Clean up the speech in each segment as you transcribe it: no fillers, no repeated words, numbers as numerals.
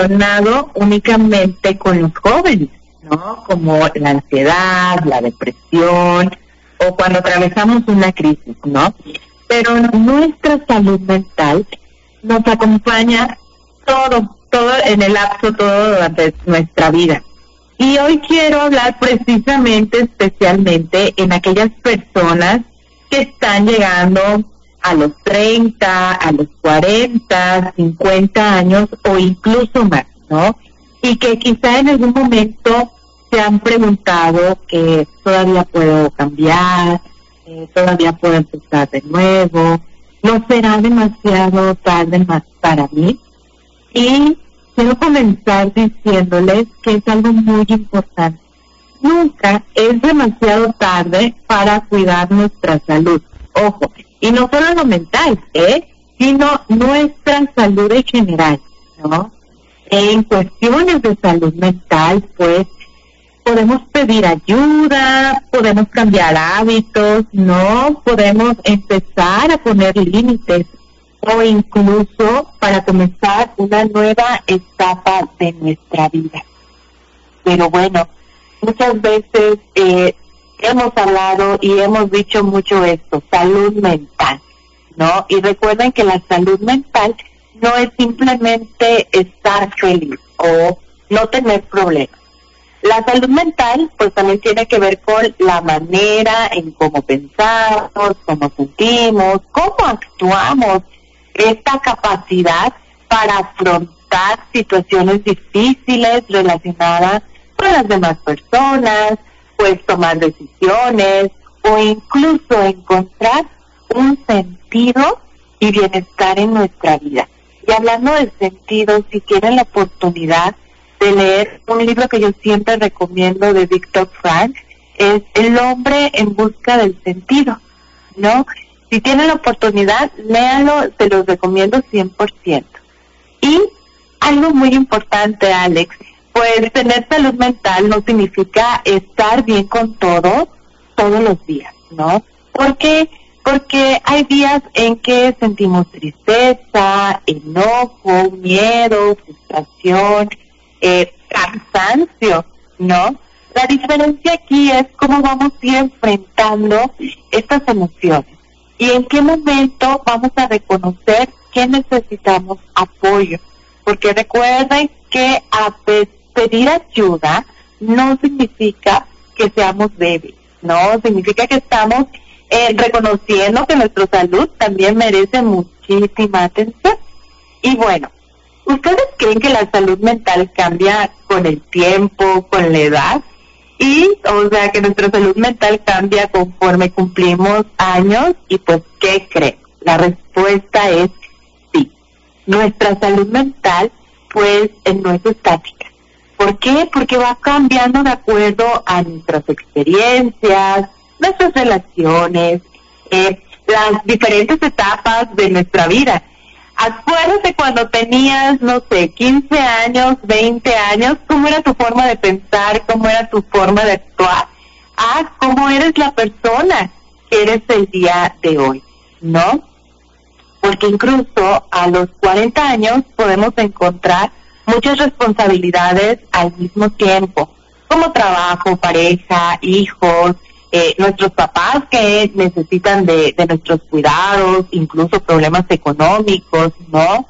relacionado únicamente con los jóvenes, ¿no? Como la ansiedad, la depresión, o cuando atravesamos una crisis, ¿no? Pero nuestra salud mental nos acompaña todo en el lapso, todo durante nuestra vida. Y hoy quiero hablar especialmente en aquellas personas que están llegando a los 30, a los 40, 50 años o incluso más, ¿no? Y que quizá en algún momento se han preguntado que todavía puedo cambiar, todavía puedo empezar de nuevo, no será demasiado tarde más para mí. Y quiero comenzar diciéndoles que es algo muy importante. Nunca es demasiado tarde para cuidar nuestra salud. Ojo, y no solo lo mental, sino nuestra salud en general, ¿no? En cuestiones de salud mental, pues, podemos pedir ayuda, podemos cambiar hábitos, ¿no? Podemos empezar a poner límites o incluso para comenzar una nueva etapa de nuestra vida. Pero bueno, muchas veces hemos hablado y hemos dicho mucho esto, salud mental, ¿no? Y recuerden que la salud mental no es simplemente estar feliz o no tener problemas. La salud mental, pues también tiene que ver con la manera en cómo pensamos, cómo sentimos, cómo actuamos, esta capacidad para afrontar situaciones difíciles relacionadas con las demás personas, pues tomar decisiones o incluso encontrar un sentido y bienestar en nuestra vida. Y hablando de sentido, si tienen la oportunidad de leer un libro que yo siempre recomiendo de Viktor Frankl, es El hombre en busca del sentido, ¿no? Si tienen la oportunidad, léanlo, se los recomiendo 100%. Y algo muy importante, Alex, pues tener salud mental no significa estar bien con todos los días, ¿no? ¿Por qué? Porque hay días en que sentimos tristeza, enojo, miedo, frustración, cansancio, ¿no? La diferencia aquí es cómo vamos a ir enfrentando estas emociones y en qué momento vamos a reconocer que necesitamos apoyo, porque recuerden que pedir ayuda no significa que seamos débiles, no significa que estamos reconociendo que nuestra salud también merece muchísima atención. Y bueno, ¿ustedes creen que la salud mental cambia con el tiempo, con la edad? O sea, que nuestra salud mental cambia conforme cumplimos años. Y pues, ¿qué creen? La respuesta es sí. Nuestra salud mental, pues, no es estática. ¿Por qué? Porque va cambiando de acuerdo a nuestras experiencias, nuestras relaciones, las diferentes etapas de nuestra vida. Acuérdate cuando tenías, 15 años, 20 años, cómo era tu forma de pensar, cómo era tu forma de actuar, cómo eres la persona que eres el día de hoy, ¿no? Porque incluso a los 40 años podemos encontrar muchas responsabilidades al mismo tiempo, como trabajo, pareja, hijos, nuestros papás que necesitan de nuestros cuidados, incluso problemas económicos, ¿no?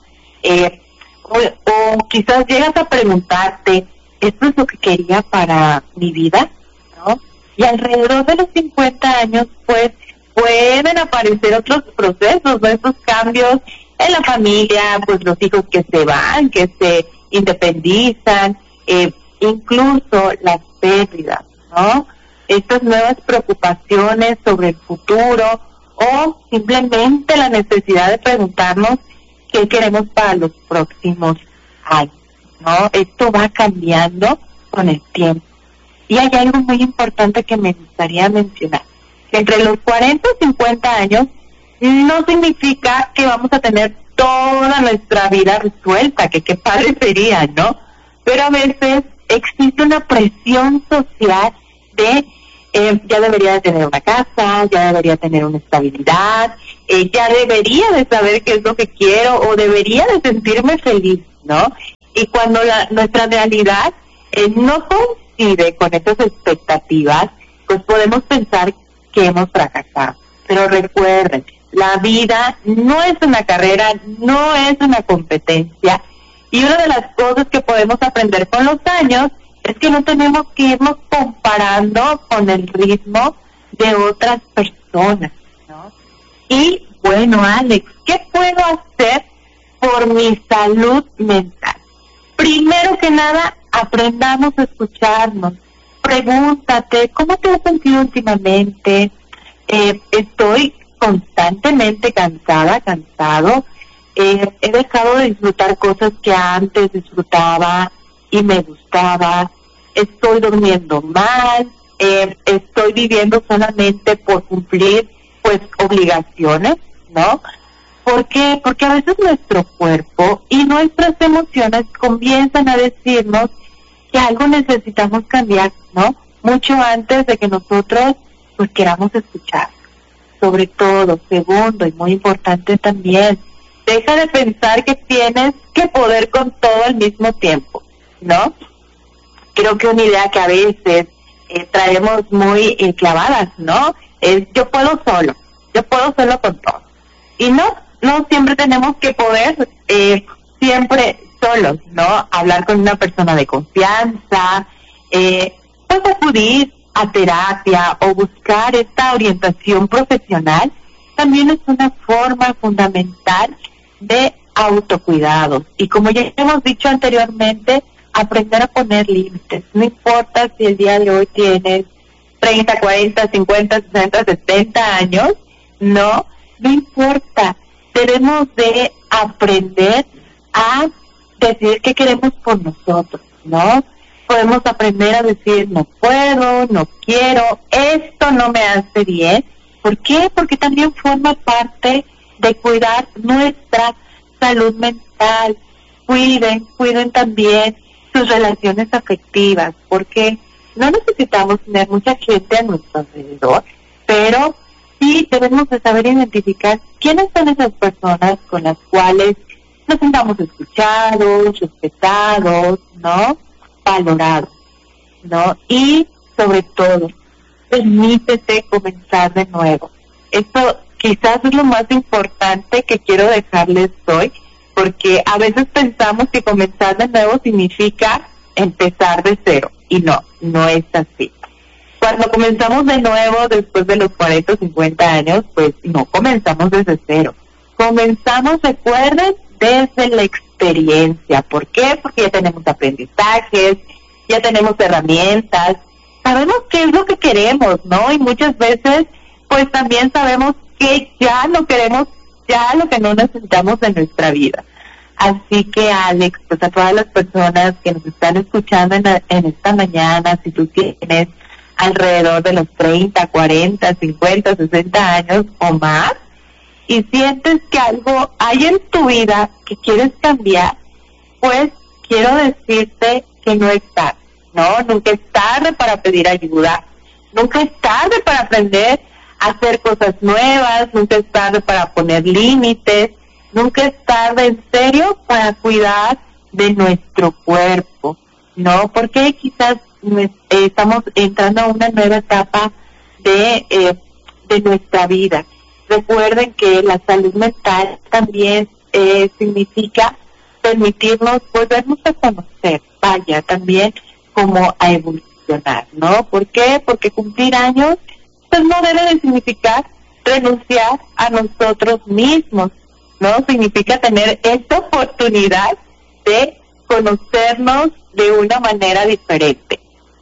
O quizás llegas a preguntarte, ¿esto es lo que quería para mi vida? ¿No? Y alrededor de los 50 años, pues, pueden aparecer otros procesos, ¿no? Estos cambios en la familia, pues los hijos que se van, que se independizan, incluso las pérdidas, ¿no? Estas nuevas preocupaciones sobre el futuro o simplemente la necesidad de preguntarnos qué queremos para los próximos años, ¿no? Esto va cambiando con el tiempo. Y hay algo muy importante que me gustaría mencionar. Entre los 40 y 50 años no significa que vamos a tener toda nuestra vida resuelta, que qué padre sería, ¿no? Pero a veces existe una presión social de ya debería de tener una casa, ya debería tener una estabilidad, ya debería de saber qué es lo que quiero o debería de sentirme feliz, ¿no? Y cuando nuestra realidad no coincide con esas expectativas, pues podemos pensar que hemos fracasado. Pero recuerden, la vida no es una carrera, no es una competencia, y una de las cosas que podemos aprender con los años es que no tenemos que irnos comparando con el ritmo de otras personas, ¿no? Y bueno, Alex, ¿qué puedo hacer por mi salud mental? Primero que nada, aprendamos a escucharnos. Pregúntate, ¿cómo te has sentido últimamente? Estoy constantemente cansado. He dejado de disfrutar cosas que antes disfrutaba y me gustaba. Estoy durmiendo mal. Estoy viviendo solamente por cumplir, pues, obligaciones, ¿no? ¿Por qué? Porque a veces nuestro cuerpo y nuestras emociones comienzan a decirnos que algo necesitamos cambiar, ¿no? Mucho antes de que nosotros, pues, queramos escuchar. Sobre todo, segundo y muy importante también, deja de pensar que tienes que poder con todo al mismo tiempo, ¿no? Creo que una idea que a veces traemos muy clavadas, ¿no? Es yo puedo solo con todo. Y no siempre tenemos que poder siempre solos, ¿no? Hablar con una persona de confianza, pues acudir a terapia o buscar esta orientación profesional también es una forma fundamental de autocuidado. Y como ya hemos dicho anteriormente, aprender a poner límites. No importa si el día de hoy tienes 30, 40, 50, 60, 70 años, no importa. Debemos de aprender a decir qué queremos por nosotros, ¿no? Podemos aprender a decir no puedo, no quiero, esto no me hace bien. ¿Por qué? Porque también forma parte de cuidar nuestra salud mental. Cuiden también sus relaciones afectivas, porque no necesitamos tener mucha gente a nuestro alrededor, pero sí debemos de saber identificar quiénes son esas personas con las cuales nos sintamos escuchados, respetados, ¿no? Valorados, ¿no? Y sobre todo, permítete comenzar de nuevo. Esto quizás es lo más importante que quiero dejarles hoy, porque a veces pensamos que comenzar de nuevo significa empezar de cero, y no es así. Cuando comenzamos de nuevo después de los 40 o 50 años, pues no comenzamos desde cero. Comenzamos, recuerden, desde la experiencia. ¿Por qué? Porque ya tenemos aprendizajes, ya tenemos herramientas, sabemos qué es lo que queremos, ¿no? Y muchas veces, pues también sabemos que ya no queremos, ya lo que no necesitamos en nuestra vida. Así que, Alex, pues a todas las personas que nos están escuchando en esta mañana, si tú tienes alrededor de los 30, 40, 50, 60 años o más, y sientes que algo hay en tu vida que quieres cambiar, pues quiero decirte que no es tarde, ¿no? Nunca es tarde para pedir ayuda, nunca es tarde para aprender a hacer cosas nuevas, nunca es tarde para poner límites, nunca es tarde, en serio, para cuidar de nuestro cuerpo, ¿no? Porque quizás estamos entrando a una nueva etapa de nuestra vida. Recuerden que la salud mental también significa permitirnos volvernos a conocer, vaya, también como a evolucionar, ¿no? ¿Por qué? Porque cumplir años, pues no debe de significar renunciar a nosotros mismos, ¿no? Significa tener esta oportunidad de conocernos de una manera diferente.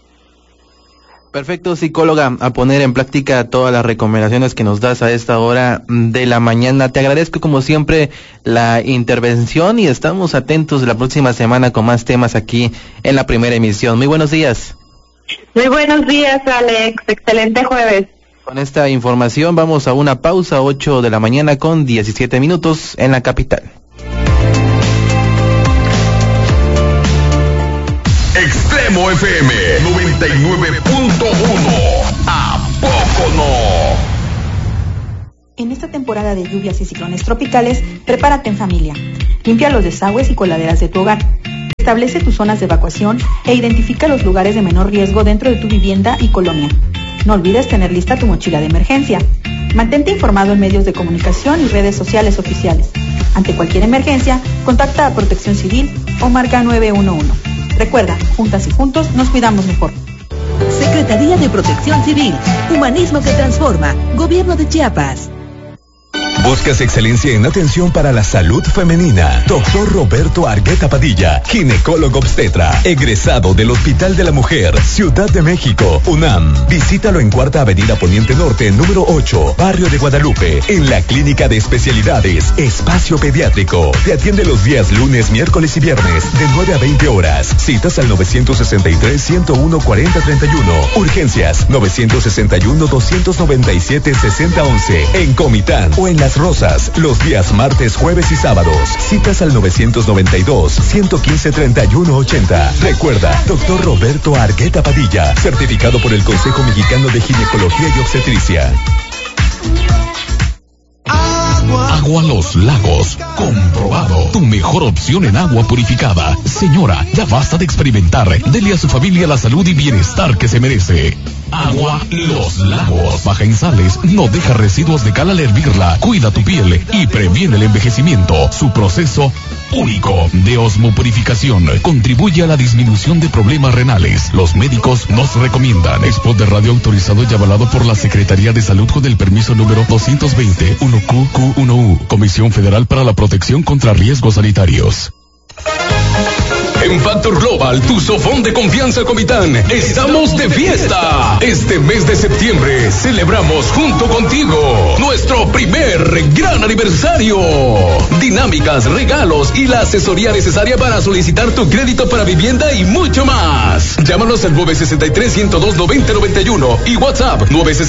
Perfecto, psicóloga, a poner en práctica todas las recomendaciones que nos das a esta hora de la mañana. Te agradezco como siempre la intervención y estamos atentos la próxima semana con más temas aquí en la primera emisión. Muy buenos días. Muy buenos días, Alex. Excelente jueves. Con esta información vamos a una pausa, 8 de la mañana con 17 minutos en la capital. Extremo FM 99.1. ¿A poco no? En esta temporada de lluvias y ciclones tropicales, prepárate en familia. Limpia los desagües y coladeras de tu hogar. Establece tus zonas de evacuación e identifica los lugares de menor riesgo dentro de tu vivienda y colonia. No olvides tener lista tu mochila de emergencia. Mantente informado en medios de comunicación y redes sociales oficiales. Ante cualquier emergencia, contacta a Protección Civil o marca 911. Recuerda, juntas y juntos nos cuidamos mejor. Secretaría de Protección Civil, Humanismo que Transforma, Gobierno de Chiapas. ¿Buscas excelencia en atención para la salud femenina? Dr. Roberto Argueta Padilla, ginecólogo obstetra, egresado del Hospital de la Mujer, Ciudad de México, UNAM. Visítalo en Cuarta Avenida Poniente Norte, número 8, Barrio de Guadalupe, en la Clínica de Especialidades, Espacio Pediátrico. Te atiende los días lunes, miércoles y viernes, de 9 a 20 horas. Citas al 963-101-4031. Urgencias, 961-297-6011. En Comitán o en Las Rosas, los días martes, jueves y sábados. Citas al 992-115-3180. Recuerda, Dr. Roberto Argueta Padilla, certificado por el Consejo Mexicano de Ginecología y Obstetricia. Agua Los Lagos, comprobado. Tu mejor opción en agua purificada. Señora, ya basta de experimentar. Dele a su familia la salud y bienestar que se merece. Agua Los Lagos. Baja en sales, no deja residuos de cal al hervirla, cuida tu piel y previene el envejecimiento. Su proceso único de osmopurificación contribuye a la disminución de problemas renales. Los médicos nos recomiendan. Spot de radio autorizado y avalado por la Secretaría de Salud con el permiso número 220 1QQ1U, Comisión Federal para la Protección contra Riesgos Sanitarios. En Factor Global, tu sofón de confianza Comitán, estamos de fiesta. Este mes de septiembre celebramos junto contigo nuestro primer gran aniversario. Dinámicas, regalos y la asesoría necesaria para solicitar tu crédito para vivienda y mucho más. Llámanos al 963-102-9091 y WhatsApp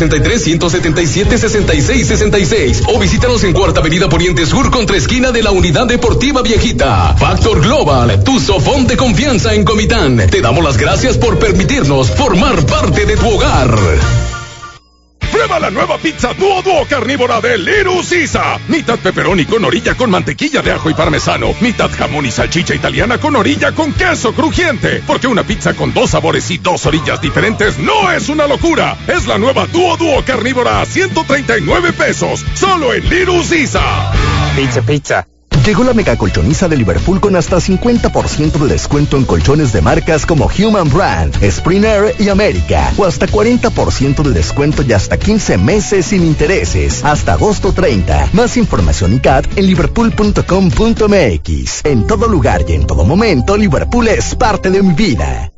963-177-6666 o visítanos en Cuarta Avenida Poniente Sur contra esquina de la Unidad Deportiva Viejita. Factor Global, tu sofón de confianza en Comitán. Te damos las gracias por permitirnos formar parte de tu hogar. Prueba la nueva pizza Duo carnívora de Little Caesar. Mitad pepperoni con orilla con mantequilla de ajo y parmesano. Mitad jamón y salchicha italiana con orilla con queso crujiente. Porque una pizza con 2 sabores y 2 orillas diferentes no es una locura. Es la nueva Duo carnívora a 139 pesos. Solo en Little Caesar. Pizza. Llegó la mega colchoniza de Liverpool con hasta 50% de descuento en colchones de marcas como Human Brand, Springer y América. O hasta 40% de descuento y hasta 15 meses sin intereses. Hasta agosto 30. Más información y CAT en liverpool.com.mx. En todo lugar y en todo momento, Liverpool es parte de mi vida.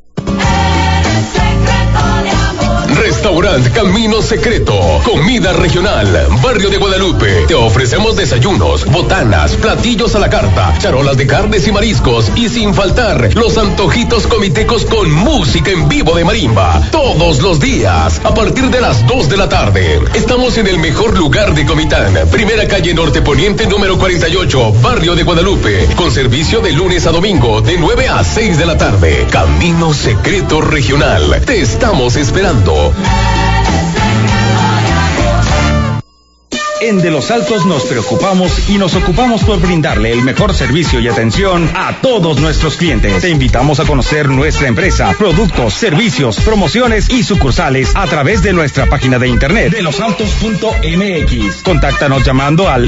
Restaurant Camino Secreto, comida regional, Barrio de Guadalupe. Te ofrecemos desayunos, botanas, platillos a la carta, charolas de carnes y mariscos y sin faltar los antojitos comitecos con música en vivo de marimba. Todos los días, a partir de las 2 de la tarde. Estamos en el mejor lugar de Comitán, primera calle Norte Poniente número 48, Barrio de Guadalupe, con servicio de lunes a domingo de 9 a 6 de la tarde. Camino Secreto Regional. Te estamos esperando. En De Los Altos nos preocupamos y nos ocupamos por brindarle el mejor servicio y atención a todos nuestros clientes. Te invitamos a conocer nuestra empresa, productos, servicios, promociones y sucursales a través de nuestra página de internet delosaltos.mx. Contáctanos llamando al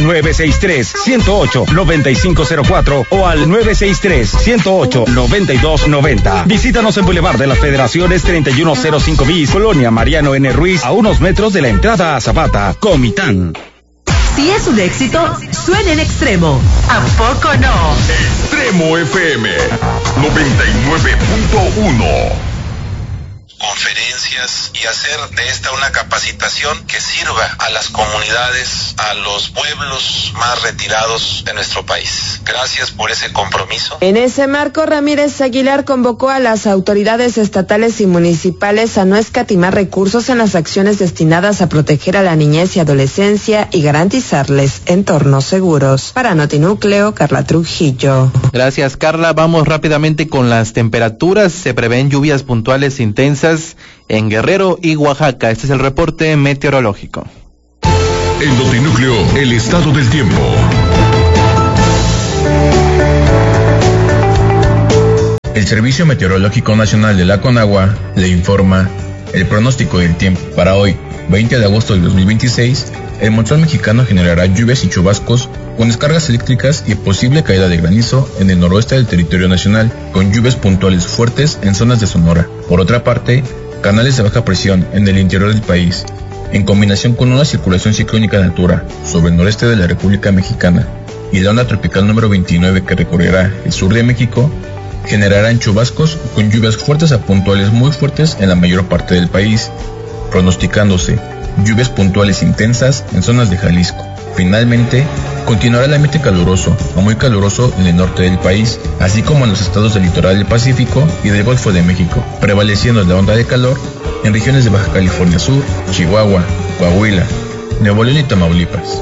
963-108-9504 o al 963-108-9290. Visítanos en Boulevard de las Federaciones 3105 bis, Colonia Mariano N. Ruiz, a unos metros de la entrada a Zapata, Comitán. Si es un éxito, suena en Extremo. ¿A poco no? Extremo FM 99.1. Conferencias y hacer de esta una capacitación que sirva a las comunidades, a los pueblos más retirados de nuestro país. Gracias por ese compromiso. En ese marco, Ramírez Aguilar convocó a las autoridades estatales y municipales a no escatimar recursos en las acciones destinadas a proteger a la niñez y adolescencia y garantizarles entornos seguros. Para Notinúcleo, Carla Trujillo. Gracias, Carla. Vamos rápidamente con las temperaturas. Se prevén lluvias puntuales intensas en Guerrero y Oaxaca. Este es el reporte meteorológico. En Notinúcleo, el estado del tiempo. El Servicio Meteorológico Nacional de la Conagua le informa el pronóstico del tiempo. Para hoy, 20 de agosto del 2026, el monzón mexicano generará lluvias y chubascos con descargas eléctricas y posible caída de granizo en el noroeste del territorio nacional, con lluvias puntuales fuertes en zonas de Sonora. Por otra parte, canales de baja presión en el interior del país, en combinación con una circulación ciclónica de altura sobre el noreste de la República Mexicana y la onda tropical número 29 que recorrerá el sur de México, generarán chubascos con lluvias fuertes a puntuales muy fuertes en la mayor parte del país, pronosticándose lluvias puntuales intensas en zonas de Jalisco. Finalmente, continuará el ambiente caluroso o muy caluroso en el norte del país, así como en los estados del litoral del Pacífico y del Golfo de México, prevaleciendo la onda de calor en regiones de Baja California Sur, Chihuahua, Coahuila, Nuevo León y Tamaulipas.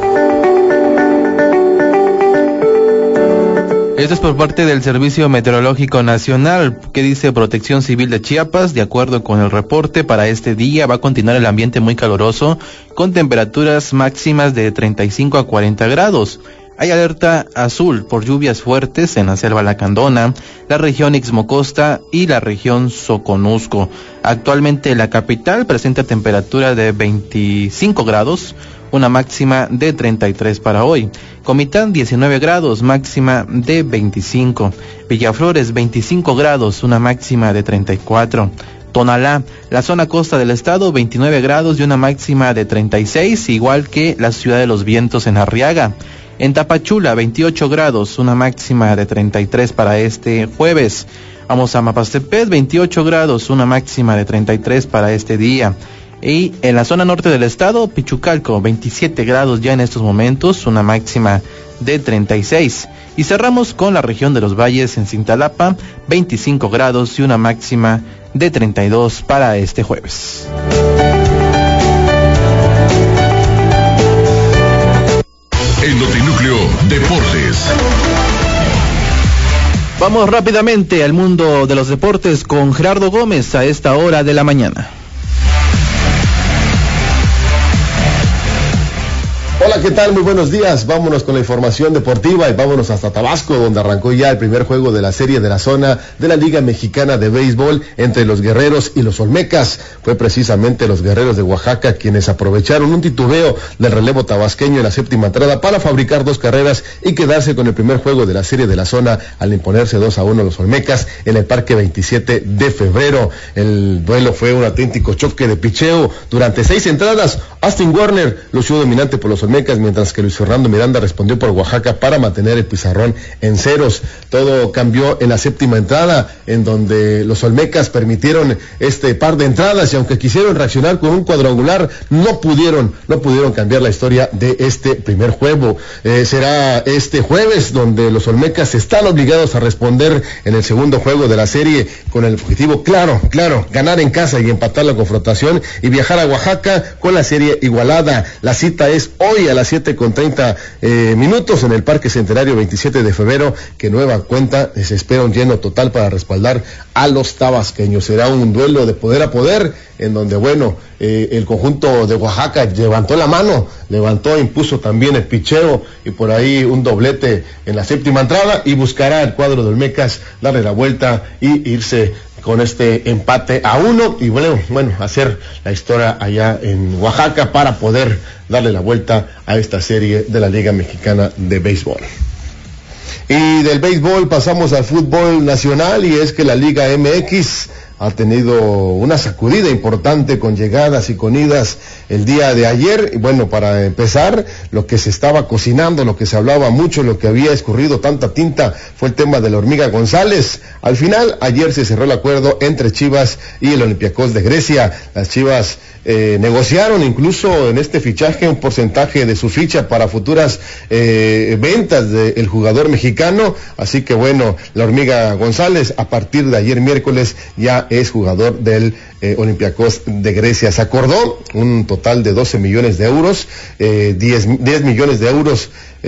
Esto es por parte del Servicio Meteorológico Nacional. ¿Qué dice Protección Civil de Chiapas? De acuerdo con el reporte, para este día va a continuar el ambiente muy caluroso, con temperaturas máximas de 35 a 40 grados. Hay alerta azul por lluvias fuertes en la Selva Lacandona, la región Ixmocosta y la región Soconusco. Actualmente la capital presenta temperatura de 25 grados, una máxima de 33 para hoy. Comitán 19 grados, máxima de 25. Villaflores 25 grados, una máxima de 34. Tonalá, la zona costa del estado, 29 grados y una máxima de 36, igual que la Ciudad de los Vientos en Arriaga. En Tapachula 28 grados, una máxima de 33 para este jueves. Vamos a Mapastepec, 28 grados, una máxima de 33 para este día. Y en la zona norte del estado, Pichucalco, 27 grados ya en estos momentos, una máxima de 36. Y cerramos con la región de los valles en Cintalapa, 25 grados y una máxima de 32 para este jueves. El Notinúcleo Deportes. Vamos rápidamente al mundo de los deportes con Gerardo Gómez a esta hora de la mañana. Hola, ¿qué tal? Muy buenos días. Vámonos con la información deportiva y vámonos hasta Tabasco, donde arrancó ya el primer juego de la serie de la zona de la Liga Mexicana de Béisbol entre los Guerreros y los Olmecas. Fue precisamente los Guerreros de Oaxaca quienes aprovecharon un titubeo del relevo tabasqueño en la séptima entrada para fabricar 2 carreras y quedarse con el primer juego de la serie de la zona al imponerse 2-1 los Olmecas en el Parque 27 de febrero. El duelo fue un auténtico choque de picheo. Durante 6 entradas, Austin Warner lució dominante por los Olmecas, mientras que Luis Fernando Miranda respondió por Oaxaca para mantener el pizarrón en ceros. Todo cambió en la séptima entrada, en donde los Olmecas permitieron este par de entradas y aunque quisieron reaccionar con un cuadrangular, no pudieron cambiar la historia de este primer juego. Será este jueves donde los Olmecas están obligados a responder en el segundo juego de la serie con el objetivo claro, ganar en casa y empatar la confrontación y viajar a Oaxaca con la serie igualada. La cita es hoy a las 7:30 minutos en el Parque Centenario 27 de febrero, que nueva cuenta se espera un lleno total para respaldar a los tabasqueños. Será un duelo de poder a poder, en donde, el conjunto de Oaxaca levantó la mano, impuso también el picheo y por ahí un doblete en la séptima entrada y buscará el cuadro de Olmecas darle la vuelta y irse con este empate a 1 y hacer la historia allá en Oaxaca para poder darle la vuelta a esta serie de la Liga Mexicana de Béisbol. Y del béisbol pasamos al fútbol nacional, y es que la Liga MX ha tenido una sacudida importante con llegadas y con idas el día de ayer. Y para empezar, lo que se estaba cocinando, lo que se hablaba mucho, lo que había escurrido tanta tinta, fue el tema de la Hormiga González. Al final, ayer se cerró el acuerdo entre Chivas y el Olympiacos de Grecia. Las Chivas negociaron incluso en este fichaje un porcentaje de su ficha para futuras ventas del jugador mexicano. Así que la Hormiga González a partir de ayer miércoles ya es jugador del Olympiacos de Grecia. Se acordó un total de 12 millones de euros, 10 millones de euros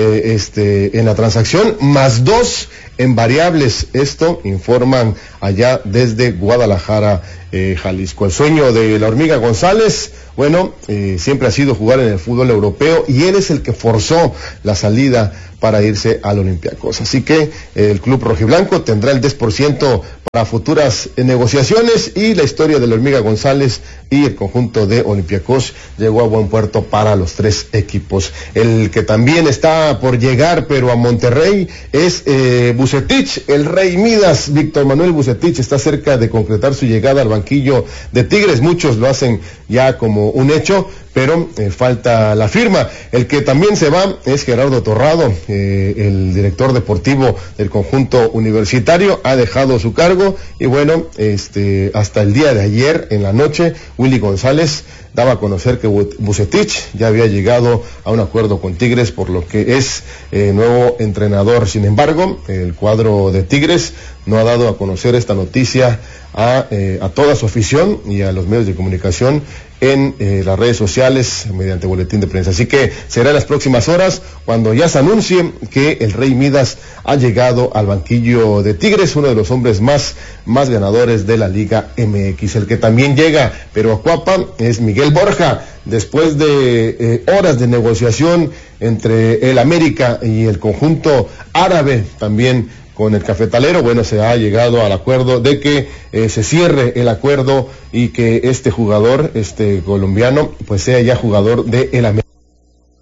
en la transacción, más 2 en variables. Esto informan allá desde Guadalajara, Jalisco. El sueño de la Hormiga González, siempre ha sido jugar en el fútbol europeo, y él es el que forzó la salida para irse al Olympiacos. Así que el club rojiblanco tendrá el 10% para futuras negociaciones, y la historia de la Hormiga González y el conjunto de Olympiacos llegó a buen puerto para los tres equipos. El que también está por llegar, pero a Monterrey, es Vucetich, el Rey Midas. Víctor Manuel Vucetich está cerca de concretar su llegada al banquillo de Tigres. Muchos lo hacen ya como un hecho, pero falta la firma. El que también se va es Gerardo Torrado, el director deportivo del conjunto universitario, ha dejado su cargo, y bueno, hasta el día de ayer en la noche, Willy González daba a conocer que Vucetich ya había llegado a un acuerdo con Tigres, por lo que es nuevo entrenador. Sin embargo, el cuadro de Tigres no ha dado a conocer esta noticia a toda su afición y a los medios de comunicación en las redes sociales mediante boletín de prensa. Así que será en las próximas horas cuando ya se anuncie que el Rey Midas ha llegado al banquillo de Tigres, uno de los hombres más ganadores de la Liga MX. El que también llega, pero a Cuapa, es Miguel Borja. Después de horas de negociación entre el América y el conjunto árabe, también con el cafetalero, bueno, se ha llegado al acuerdo de que se cierre el acuerdo y que este jugador, colombiano, pues sea ya jugador de el América.